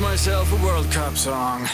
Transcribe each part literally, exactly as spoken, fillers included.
myself a World Cup song.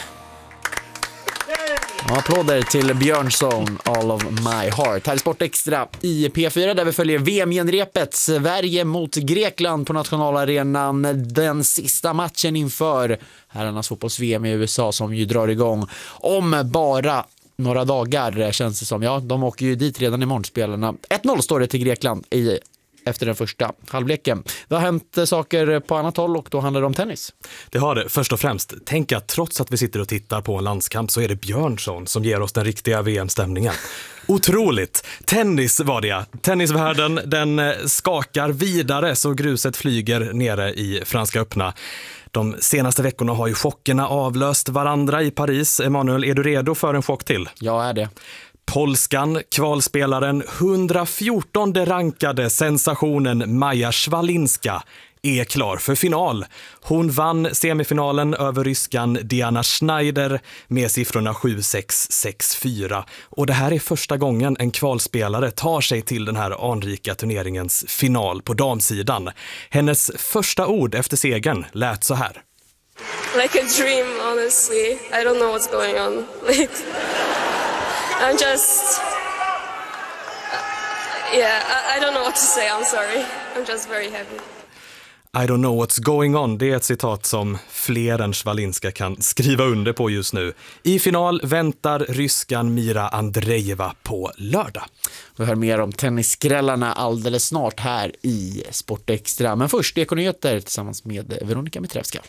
Ja, applåder till Björnsson, All of My Heart. Här är Sport Extra i P fyra där vi följer V M-genrepet Sverige mot Grekland på nationalarenan. Den sista matchen inför herrarnas fotbolls-V M i U S A som ju drar igång om bara några dagar, känns det som. Ja, de åker ju dit redan imorgon, spelarna. ett noll står det till Grekland i efter den första halvleken. Det har hänt saker på annat håll och då handlar det om tennis. Det har det. Först och främst, tänk att trots att vi sitter och tittar på en landskamp så är det Björnsson som ger oss den riktiga V M-stämningen. Otroligt! Tennis var det. Tennisvärlden, den skakar vidare så gruset flyger nere i Franska öppna. De senaste veckorna har ju chockerna avlöst varandra i Paris. Emanuel, är du redo för en chock till? Jag är det. Polskan, kvalspelaren, hundrafjortonde rankade sensationen Maja Svalinska är klar för final. Hon vann semifinalen över ryskan Diana Schneider med siffrorna sju sex sex fyra. Och det här är första gången en kvalspelare tar sig till den här anrika turneringens final på damsidan. Hennes första ord efter segern lät så här. Like a dream, honestly. I don't know what's going on. Like... I'm just, yeah, I, I don't know what to say, I'm sorry. I'm just very happy. I don't know what's going on, det är ett citat som fler än Svalinska kan skriva under på just nu. I final väntar ryskan Mira Andreeva på lördag. Vi hör mer om tennisskrällarna alldeles snart här i Sport Extra. Men först Ekonyheter tillsammans med Veronica Mitrevska.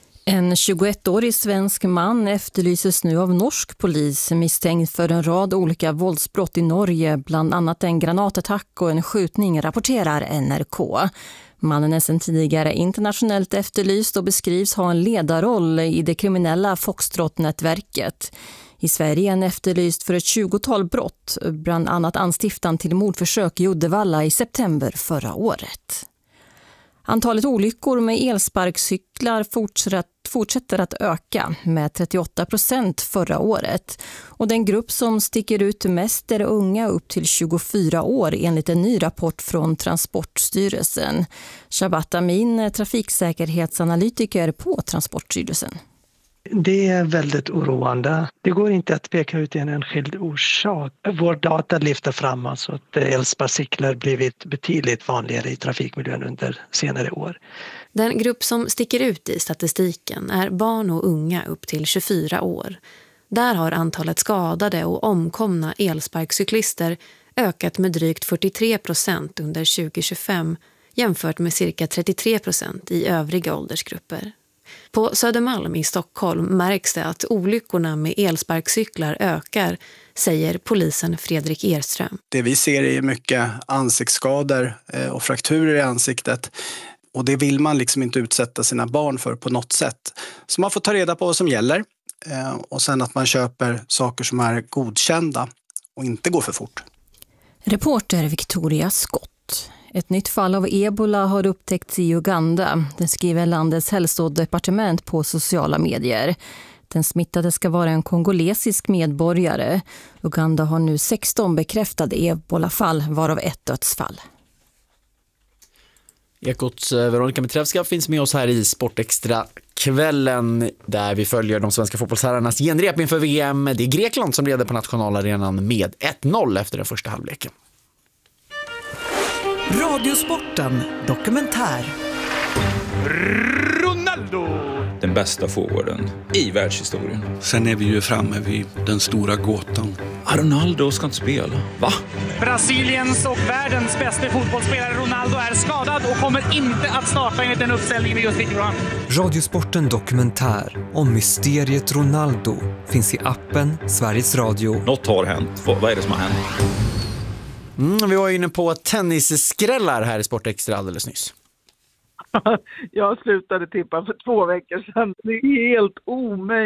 En tjugoettårig svensk man efterlyses nu av norsk polis misstänkt för en rad olika våldsbrott i Norge, bland annat en granatattack och en skjutning, rapporterar N R K. Mannen är sedan tidigare internationellt efterlyst och beskrivs ha en ledarroll i det kriminella Foxtrot-nätverket. I Sverige är han efterlyst för ett tjugotal brott, bland annat anstiftan till mordförsök i Uddevalla i september förra året. Antalet olyckor med elsparkcyklar fortsätter att öka med trettioåtta procent förra året. Och den grupp som sticker ut mest är unga upp till tjugofyra år enligt en ny rapport från Transportstyrelsen. Shabat Amin, trafiksäkerhetsanalytiker på Transportstyrelsen. Det är väldigt oroande. Det går inte att peka ut en enskild orsak. Vår data lyfter fram alltså att elsparkcyklar blivit betydligt vanligare i trafikmiljön under senare år. Den grupp som sticker ut i statistiken är barn och unga upp till tjugofyra år. Där har antalet skadade och omkomna elsparkcyklister ökat med drygt fyrtiotre procent under tjugo tjugofem jämfört med cirka trettiotre procent i övriga åldersgrupper. På Södermalm i Stockholm märks det att olyckorna med elsparkcyklar ökar, säger polisen Fredrik Erström. Det vi ser är mycket ansiktsskador och frakturer i ansiktet. Och det vill man liksom inte utsätta sina barn för på något sätt. Så man får ta reda på vad som gäller. Och sen att man köper saker som är godkända och inte går för fort. Reporter Victoria Scott. Ett nytt fall av ebola har upptäckts i Uganda. Det skriver landets hälsodepartement på sociala medier. Den smittade ska vara en kongolesisk medborgare. Uganda har nu sexton bekräftade ebolafall, varav ett dödsfall. Ekots Veronica Mitrevska finns med oss här i Sportextra kvällen där vi följer de svenska fotbollsherrarnas genrep inför V M. Det är Grekland som leder på nationalarenan med ett noll efter den första halvleken. Radiosporten dokumentär. Ronaldo! Den bästa forwarden i världshistorien. Sen är vi ju framme vid den stora gåtan. Ronaldo ska inte spela. Va? Brasiliens och världens bästa fotbollsspelare Ronaldo är skadad och kommer inte att starta enligt den uppställningen vi just fick fram. Radiosporten dokumentär om mysteriet Ronaldo finns i appen Sveriges Radio. Något har hänt. Vad är det som har hänt? Mm, vi var inne på tennisskrällar här i Sportextra alldeles nyss. Jag slutade tippa för två veckor sedan. Det är helt omöjligt.